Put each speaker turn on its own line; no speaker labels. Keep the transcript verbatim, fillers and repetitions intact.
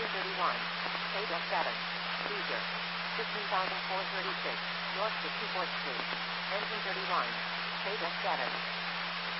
engine thirty-one, K F seven, cruiser, fifteen thousand four hundred thirty-six, north to Newport Street, engine thirty-one, K F seven.